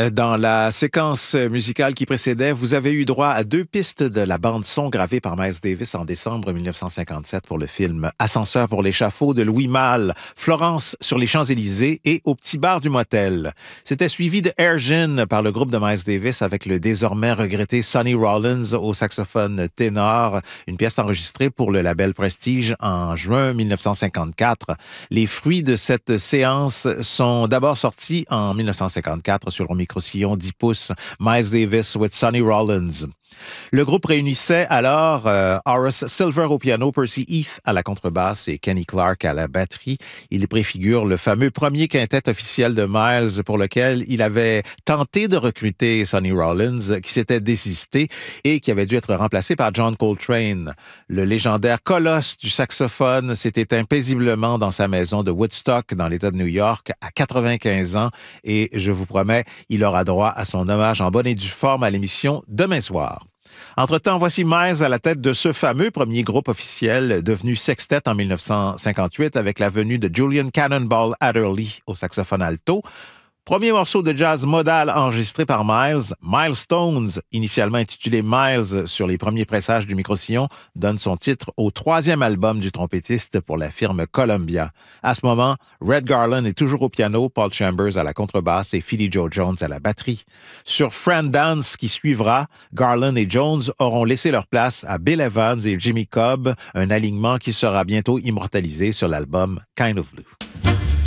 Dans la séquence musicale qui précédait, vous avez eu droit à 2 pistes de la bande-son gravée par Miles Davis en décembre 1957 pour le film Ascenseur pour l'échafaud de Louis Malle, Florence sur les Champs-Élysées et Au petit bar du motel. C'était suivi de Air Gin par le groupe de Miles Davis avec le désormais regretté Sonny Rollins au saxophone ténor, une pièce enregistrée pour le label Prestige en juin 1954. Les fruits de cette séance sont d'abord sortis en 1954 sur le micro-sillon 10 pouces Miles Davis with Sonny Rollins. Le groupe réunissait alors Horace Silver au piano, Percy Heath à la contrebasse et Kenny Clarke à la batterie. Il préfigure le fameux premier quintet officiel de Miles pour lequel il avait tenté de recruter Sonny Rollins, qui s'était désisté et qui avait dû être remplacé par John Coltrane. Le légendaire colosse du saxophone s'est éteint paisiblement dans sa maison de Woodstock, dans l'État de New York, à 95 ans et je vous promets, il aura droit à son hommage en bonne et due forme à l'émission demain soir. Entre-temps, voici Miles à la tête de ce fameux premier groupe officiel devenu sextet en 1958 avec la venue de Julian Cannonball Adderley au saxophone alto. Premier morceau de jazz modal enregistré par Miles, Milestones, initialement intitulé Miles sur les premiers pressages du micro-sillon, donne son titre au 3e album du trompettiste pour la firme Columbia. À ce moment, Red Garland est toujours au piano, Paul Chambers à la contrebasse et Philly Joe Jones à la batterie. Sur Friend Dance qui suivra, Garland et Jones auront laissé leur place à Bill Evans et Jimmy Cobb, un alignement qui sera bientôt immortalisé sur l'album Kind of Blue.